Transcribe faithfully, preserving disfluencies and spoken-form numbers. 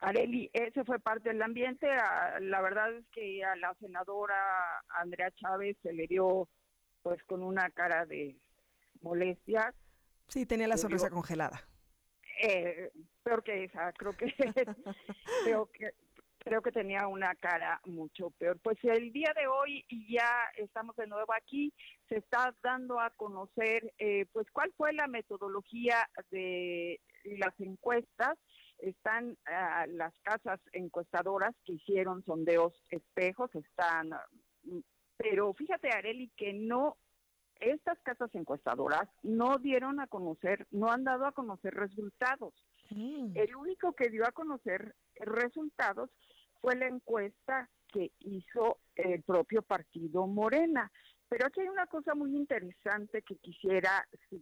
Areli, ese fue parte del ambiente. A- La verdad es que a la senadora Andrea Chávez se le dio, pues, con una cara de molestia. Sí, tenía la Se sonrisa dio, congelada. eh, peor que esa, creo que, creo que, creo que tenía una cara mucho peor. Pues el día de hoy y ya estamos de nuevo aquí, se está dando a conocer, eh, pues, cuál fue la metodología de las encuestas. Están uh, las casas encuestadoras que hicieron sondeos espejos, están, uh, pero fíjate, Areli, que no, estas casas encuestadoras no dieron a conocer, no han dado a conocer resultados. Mm. El único que dio a conocer resultados fue la encuesta que hizo el propio partido Morena. Pero aquí hay una cosa muy interesante que quisiera